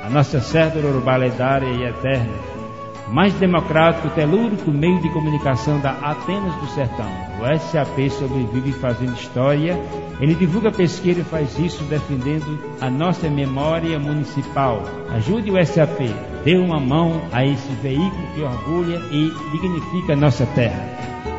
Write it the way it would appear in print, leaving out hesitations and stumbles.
a nossa cédula urbana lendária e eterna, mais democrático, telúrico meio de comunicação da Atenas do Sertão. O SAP sobrevive fazendo história, ele divulga pesquisa e faz isso defendendo a nossa memória municipal. Ajude o SAP, dê uma mão a esse veículo que orgulha e dignifica a nossa terra.